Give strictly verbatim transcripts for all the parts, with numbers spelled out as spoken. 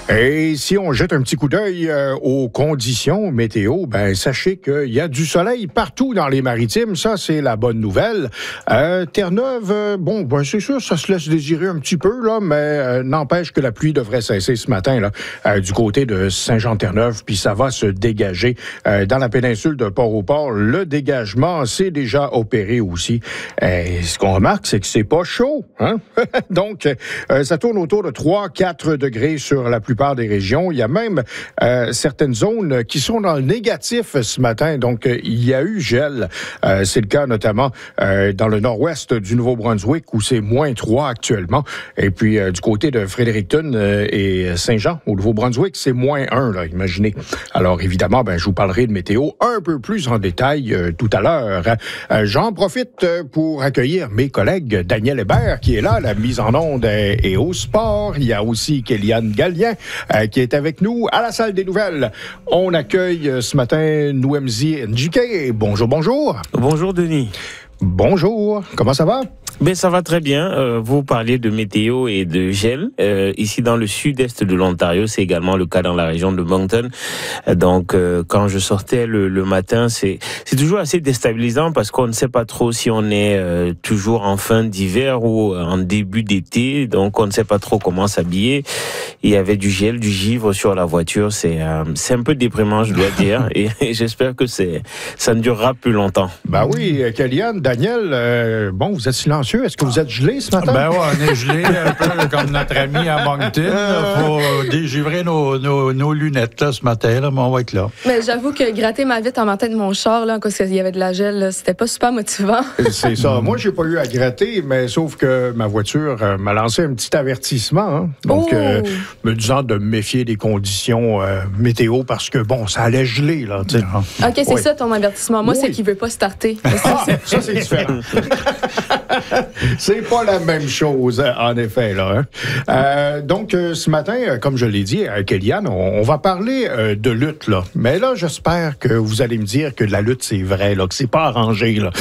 Et si on jette un petit coup d'œil euh, aux conditions météo, ben sachez qu'il y a du soleil partout dans les maritimes. Ça, c'est la bonne nouvelle. Euh, Terre-Neuve, euh, bon, ben, c'est sûr, ça se laisse désirer un petit peu, là, mais euh, n'empêche que la pluie devrait cesser ce matin là, euh, du côté de Saint-Jean-Terre-Neuve, puis ça va se dégager euh, dans la péninsule de Port-au-Port. Le dégagement, c'est déjà opéré aussi. Et ce qu'on remarque, c'est que c'est pas chaud, hein? Donc, euh, ça tourne autour de trois à quatre degrés sur la plupart des régions. Il y a même euh, certaines zones qui sont dans le négatif ce matin. Donc, euh, il y a eu gel. Euh, c'est le cas notamment euh, dans le nord-ouest du Nouveau-Brunswick où c'est moins trois actuellement. Et puis, euh, du côté de Fredericton euh, et Saint-Jean au Nouveau-Brunswick, c'est moins un, là, imaginez. Alors, évidemment, ben, je vous parlerai de météo un peu plus en détail euh, tout à l'heure. Euh, j'en profite pour accueillir mes collègues Daniel Hébert qui est là, la mise en onde et, et au sport. Il y a aussi Kéliane Gallien euh, qui est avec nous à la salle des nouvelles. On accueille euh, ce matin Nouemzi Njike. Bonjour, bonjour. Bonjour, Denis. Bonjour. Comment ça va? Ben, ça va très bien. Euh, vous parliez de météo et de gel. Euh, ici, dans le sud-est de l'Ontario, c'est également le cas dans la région de Moncton. Donc, euh, quand je sortais le, le matin, c'est, c'est toujours assez déstabilisant parce qu'on ne sait pas trop si on est euh, toujours en fin d'hiver ou en début d'été. Donc, on ne sait pas trop comment s'habiller. Il y avait du gel, du givre sur la voiture. C'est, euh, c'est un peu déprimant, je dois dire. Et, et j'espère que c'est, ça ne durera plus longtemps. Ben oui, Kéliane, Daniel, euh, bon, vous êtes silencieux. Est-ce que vous êtes gelé ce matin? Ben oui, on est gelé un peu comme notre ami à Moncton. Il faut dégivrer nos, nos, nos lunettes là, ce matin, là, mais on va être là. Mais j'avoue que gratter ma vitre en matin de mon char, là, parce qu'il y avait de la gel, là, c'était pas super motivant. C'est ça. Moi, j'ai pas eu à gratter, mais sauf que ma voiture euh, m'a lancé un petit avertissement. Hein? Donc, oh. euh, me disant de me méfier des conditions euh, météo parce que, bon, ça allait geler, là. Tu sais. OK, c'est oui. ça ton avertissement. Moi, oui. c'est qu'il veut pas starter. Ah, ça, c'est différent. C'est pas la même chose, en effet, là. Hein? Euh, donc, euh, ce matin, comme je l'ai dit à Kéliane, on, on va parler euh, de lutte, là. Mais là, j'espère que vous allez me dire que la lutte, c'est vrai, là, que c'est pas arrangé, là.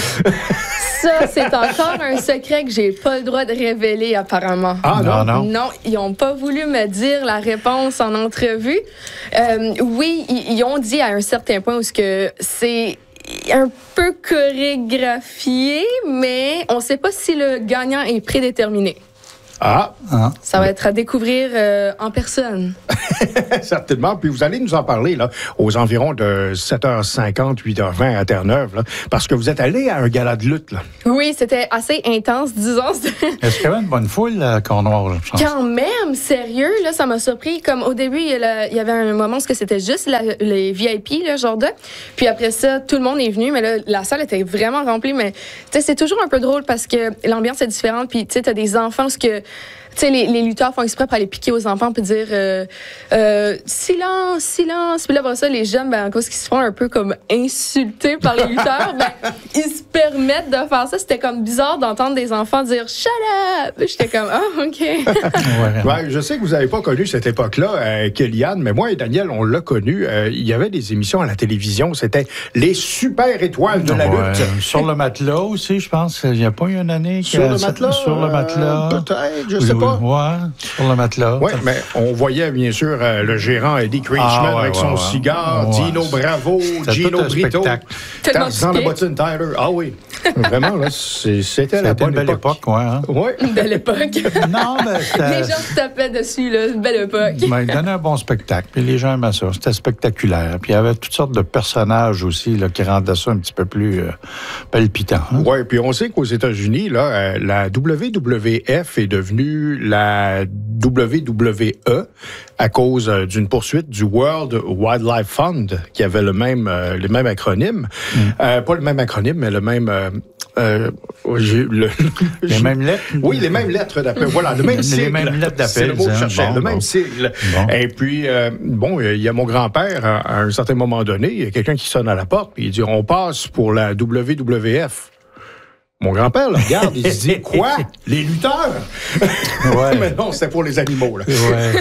Ça, c'est encore un secret que j'ai pas le droit de révéler, apparemment. Ah, non, non. Non, ils ont pas voulu me dire la réponse en entrevue. Euh, oui, ils, ils ont dit à un certain point où ce que c'est un peu chorégraphié, mais on ne sait pas si le gagnant est prédéterminé. Ah! ah. Ça va être à découvrir euh, en personne. Certainement. Puis vous allez nous en parler là, aux environs de sept heures cinquante, huit heures vingt à Terre-Neuve, là, parce que vous êtes allé à un gala de lutte. Là. Oui, c'était assez intense, disons. Est-ce qu'il y avait une bonne foule à Cornwall? Quand même, sérieux, là, ça m'a surpris. Comme au début, il y, a, il y avait un moment où c'était juste la, les V I P, là, genre de. Puis après ça, tout le monde est venu, mais là, la salle était vraiment remplie. Mais c'est toujours un peu drôle parce que l'ambiance est différente. Puis tu sais, t'as des enfants parce que tu sais, les, les lutteurs font exprès pour aller piquer aux enfants puis dire euh, euh, silence, silence. Puis là, après ça, les jeunes, ben, à cause qu'ils se font un peu comme insultés par les lutteurs, ben, ils se permettent de faire ça. C'était comme bizarre d'entendre des enfants dire shut up. J'étais comme, ah, oh, OK. ouais. Ouais, je sais que vous n'avez pas connu cette époque-là, euh, Kéliane, mais moi et Daniel, on l'a connu. Euh, il y avait des émissions à la télévision, c'était les super étoiles de la ouais. lutte. Sur le matelas aussi, je pense. Il n'y a pas eu une année. Sur le matelas? Sur le matelas. Euh, peut-être, je oui, sais oui. pas. Ouais, sur le matelas. Oui, mais on voyait bien sûr euh, le gérant Eddie Creechman ah, ouais, avec ouais, son ouais. cigare, ouais. Dino Bravo, c'était Gino Brito, Tarzan la bottine Tyler. Ah oui, vraiment, là, c'est, c'était la bonne une belle époque. époque ouais, hein? Oui, une belle époque. non, mais c'était... Les gens se tapaient dessus, là, une belle époque. Ben, il donnait un bon spectacle, puis les gens aimaient ça. C'était spectaculaire. Puis il y avait toutes sortes de personnages aussi là, qui rendaient ça un petit peu plus euh, palpitant. Hein? Oui, puis on sait qu'aux États-Unis, là, euh, la W W F est devenue la W W E à cause euh, d'une poursuite du World Wildlife Fund qui avait le même, euh, le même acronyme. Mm. Euh, pas le même acronyme, mais le même... Euh, euh, j'ai, le, les j'ai, mêmes lettres? Oui, les mêmes lettres d'appel. Voilà, le même sigle. Les mêmes lettres d'appel. C'est le mot que je cherchais, bon, le bon. même sigle. Bon. Et puis, euh, bon, il y a mon grand-père, à, à un certain moment donné, il y a quelqu'un qui sonne à la porte, puis il dit « On passe pour la W W F ». Mon grand-père le regarde et il se dit « Quoi? Les lutteurs? » Ouais. Mais non, c'était pour les animaux. Là.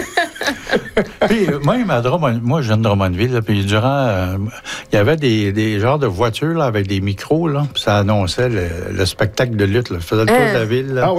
Ouais. Puis, même à Drummond, moi, je viens de Drummondville, là, puis durant, euh, il y avait des, des genres de voitures là, avec des micros, là, puis ça annonçait le, le spectacle de lutte. Là. Ça faisait le tour hein? de la ville. Là. Ah oui?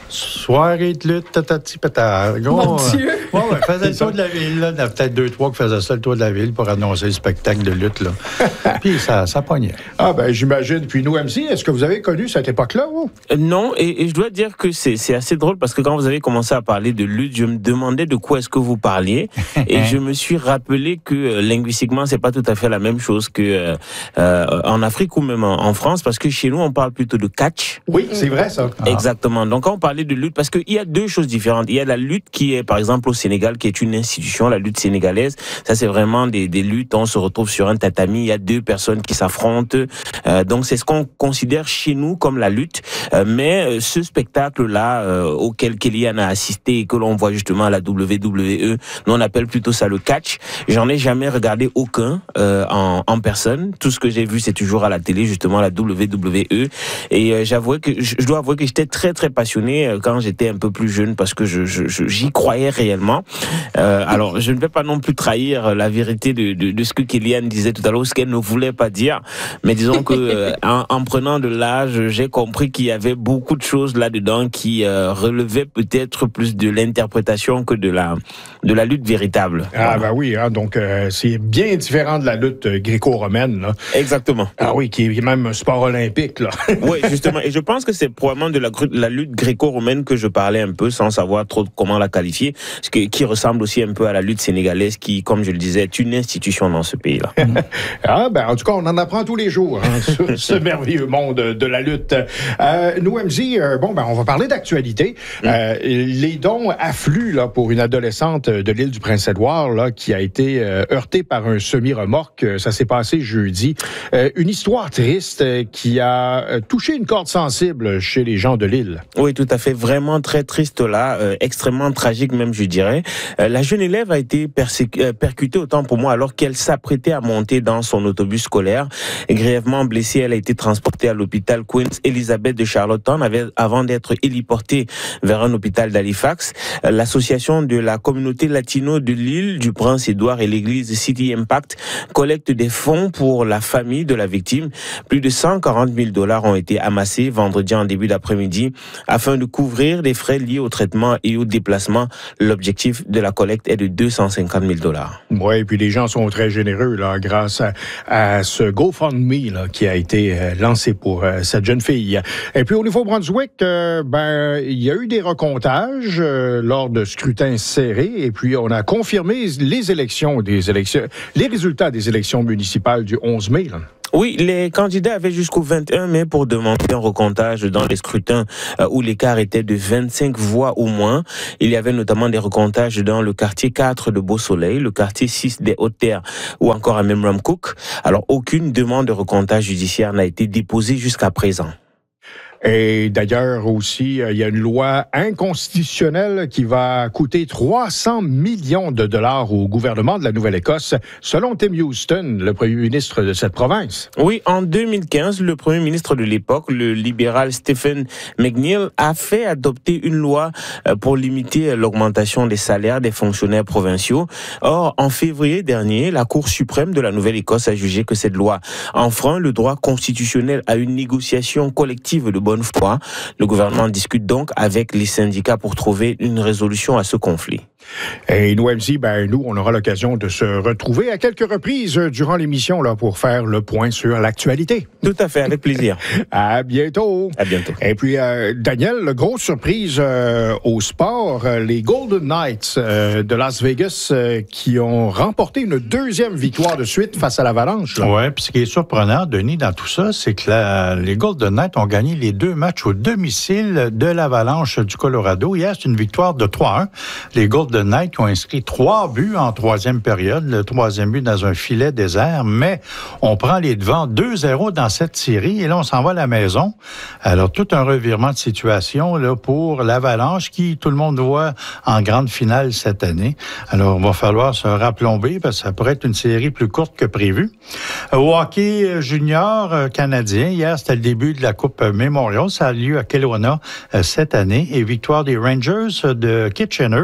Soirée de lutte, tatati patata. Mon Dieu! Ouais, ouais, faisait le tour de la ville, là. Il y en a peut-être deux, trois qui faisaient ça, le tour de la ville, pour annoncer le spectacle de lutte, là. Puis ça, ça pognait. Ah, ben, j'imagine. Puis nous, M C, est-ce que vous avez connu cette époque-là, vous? Euh, non, et, et je dois dire que c'est, c'est assez drôle parce que quand vous avez commencé à parler de lutte, je me demandais de quoi est-ce que vous parliez. Et je me suis rappelé que euh, linguistiquement, c'est pas tout à fait la même chose que euh, euh, en Afrique ou même en, en France, parce que chez nous, on parle plutôt de catch. Oui, c'est vrai, ça. Ah. Exactement. Donc, quand on parlait de lutte, parce qu'il y a deux choses différentes. Il y a la lutte qui est, par exemple, au Sénégal, qui est une institution, la lutte sénégalaise. Ça, c'est vraiment des, des luttes. On se retrouve sur un tatami. Il y a deux personnes qui s'affrontent. Euh, donc, c'est ce qu'on considère chez nous comme la lutte. Euh, mais euh, ce spectacle-là, euh, auquel Kellyanne a assisté et que l'on voit justement à la W W E, nous, on appelle plutôt ça le catch. J'en ai jamais regardé aucun euh, en, en personne. Tout ce que j'ai vu, c'est toujours à la télé, justement, la W W E. Et euh, j'avoue que je, je dois avouer que j'étais très, très passionné euh, quand j'étais un peu plus jeune parce que je, je, je, j'y croyais réellement. Euh, alors, je ne vais pas non plus trahir la vérité de, de, de ce que Kellyanne disait tout à l'heure, ce qu'elle ne voulait pas dire. Mais disons que euh, en, en prenant de l'âge, j'ai compris qu'il y avait beaucoup de choses là-dedans qui euh, relevaient peut-être plus de l'interprétation que de la, de la lutte véritable. Ah, voilà. Ben oui, hein, donc euh, c'est bien différent de la lutte gréco-romaine, là. Exactement. Ah oui, qui est même un sport olympique, là. Oui, justement. Et je pense que c'est probablement de la, la lutte gréco-romaine que je parlais un peu, sans savoir trop comment la qualifier, ce qui, qui ressemble aussi un peu à la lutte sénégalaise, qui, comme je le disais, est une institution dans ce pays-là. Ah, ben, en tout cas, on en apprend tous les jours, hein, sur ce merveilleux monde de la lutte. Euh, nous, M Z, euh, bon, ben, on va parler d'actualité. Mm. Euh, les dons affluent, là, pour une adolescente de l'île du Prince-Édouard, là, qui a été euh, heurtée par un semi-remorque. Ça s'est passé jeudi. Euh, une histoire triste euh, qui a euh, touché une corde sensible chez les gens de l'île. Oui, tout à fait. Vraiment très triste là, euh, extrêmement tragique même, je dirais. Euh, la jeune élève a été persé- euh, percutée, autant pour moi, alors qu'elle s'apprêtait à monter dans son autobus scolaire. Et grièvement blessée, elle a été transportée à l'hôpital Queen Elizabeth de Charlottetown avait, avant d'être héliportée vers un hôpital d'Halifax. Euh, l'association de la communauté latino de l'île du Prince-Édouard et l'église City Impact collectent des fonds pour la famille de la victime. Plus de cent quarante mille dollars ont été amassés vendredi en début d'après-midi afin de couvrir les frais liés au traitement et au déplacement. L'objectif de la collecte est de deux cent cinquante mille dollars. Oui, et puis les gens sont très généreux là, grâce à, à ce GoFundMe là, qui a été euh, lancé pour euh, cette jeune fille. Et puis au Nouveau-Brunswick, euh, ben il y a eu des recomptages euh, lors de scrutins serrés et puis on a confirmé les élections, des élections, les résultats des élections municipales du onze mai. Là. Oui, les candidats avaient jusqu'au vingt et un mai pour demander un recomptage dans les scrutins euh, où l'écart était de vingt-cinq voix ou moins. Il y avait notamment des recomptages dans le quartier quatre de Beau-Soleil, le quartier six des Hautes-Terres ou encore à Memramcook. Alors, aucune demande de recomptage judiciaire n'a été déposée jusqu'à présent. Et d'ailleurs aussi, il y a une loi inconstitutionnelle qui va coûter trois cents millions de dollars au gouvernement de la Nouvelle-Écosse, selon Tim Houston, le premier ministre de cette province. Oui, en deux mille quinze, le premier ministre de l'époque, le libéral Stephen McNeil, a fait adopter une loi pour limiter l'augmentation des salaires des fonctionnaires provinciaux. Or, en février dernier, la Cour suprême de la Nouvelle-Écosse a jugé que cette loi enfreint le droit constitutionnel à une négociation collective de bonne foi. Le gouvernement discute donc avec les syndicats pour trouver une résolution à ce conflit. Et nous, M C, ben, nous, on aura l'occasion de se retrouver à quelques reprises durant l'émission là, pour faire le point sur l'actualité. Tout à fait, avec plaisir. À bientôt. À bientôt. Et puis, euh, Daniel, grosse surprise euh, au sport, euh, les Golden Knights euh, de Las Vegas euh, qui ont remporté une deuxième victoire de suite face à l'Avalanche. Oui, puis ce qui est surprenant, Denis, dans tout ça, c'est que la, les Golden Knights ont gagné les deux matchs au domicile de l'Avalanche du Colorado. Hier, c'est une victoire de trois à un. Les Golden Knights qui ont inscrit trois buts en troisième période, le troisième but dans un filet désert, mais on prend les devants deux zéro dans cette série et là, on s'en va à la maison. Alors, tout un revirement de situation là, pour l'Avalanche qui, tout le monde voit, en grande finale cette année. Alors, il va falloir se raplomber parce que ça pourrait être une série plus courte que prévu. Au hockey junior canadien, hier, c'était le début de la Coupe Memorial. Ça a lieu à Kelowna cette année et victoire des Rangers de Kitchener.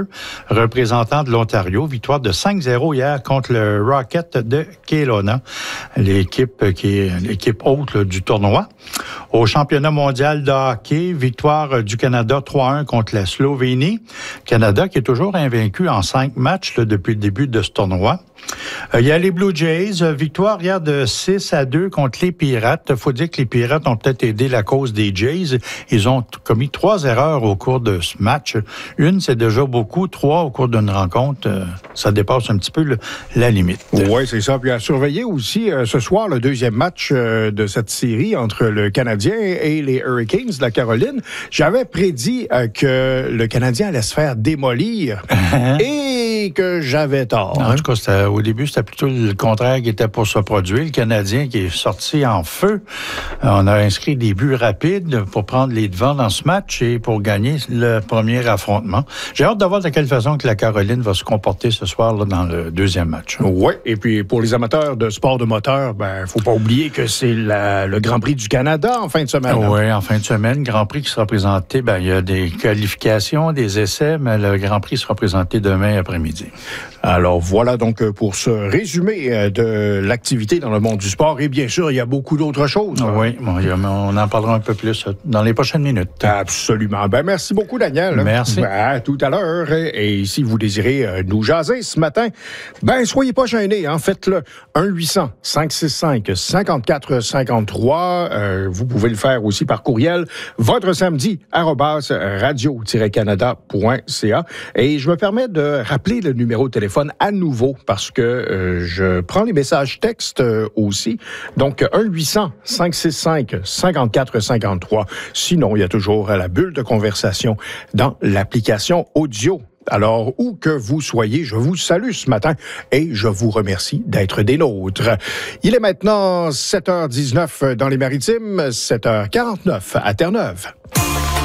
représentant de l'Ontario. Victoire de cinq zéro hier contre le Rocket de Kelowna, l'équipe qui est l'équipe haute là, du tournoi. Au championnat mondial de hockey, victoire du Canada trois un contre la Slovénie. Canada qui est toujours invaincu en cinq matchs là, depuis le début de ce tournoi. Euh, il y a les Blue Jays, euh, victoire hier de six à deux contre les Pirates. Il faut dire que les Pirates ont peut-être aidé la cause des Jays. Ils ont t- commis trois erreurs au cours de ce match. Une, c'est déjà beaucoup. Trois au cours d'une rencontre, euh, ça dépasse un petit peu le, la limite. Oui, c'est ça. Puis à surveiller aussi euh, ce soir le deuxième match euh, de cette série entre le Canadien et les Hurricanes de la Caroline. J'avais prédit euh, que le Canadien allait se faire démolir et que j'avais tort. En tout cas, c'était, au début, c'était plutôt le contraire qui était pour se produire. Le Canadien qui est sorti en feu. On a inscrit des buts rapides pour prendre les devants dans ce match et pour gagner le premier affrontement. J'ai hâte de voir de quelle façon que la Caroline va se comporter ce soir là, dans le deuxième match. Oui, et puis pour les amateurs de sport de moteur, ben faut pas oublier que c'est la, le Grand Prix du Canada en fin de semaine. Oui, en fin de semaine, Grand Prix qui sera présenté, ben il y a des qualifications, des essais, mais le Grand Prix sera présenté demain après-midi. Alors voilà donc pour ce résumé de l'activité dans le monde du sport. Et bien sûr, il y a beaucoup d'autres choses. Oui, bon, on en parlera un peu plus dans les prochaines minutes. Absolument. Ben merci beaucoup, Daniel. Merci. Ben, à tout à l'heure. Et si vous désirez nous jaser ce matin, ben soyez pas gênés. Hein, faites-le un huit cents cinq six cinq cinquante-quatre cinquante-trois. Euh, vous pouvez le faire aussi par courriel. Votre samedi arobase radio-canada point c a. Et je me permets de rappeler le numéro de téléphone à nouveau parce que euh, je prends les messages textes euh, aussi. Donc, un huit cents cinq six cinq cinquante-quatre cinquante-trois. Sinon, il y a toujours la bulle de conversation dans l'application audio. Alors, où que vous soyez, je vous salue ce matin et je vous remercie d'être des nôtres. Il est maintenant sept heures dix-neuf dans les Maritimes, sept heures quarante-neuf à Terre-Neuve.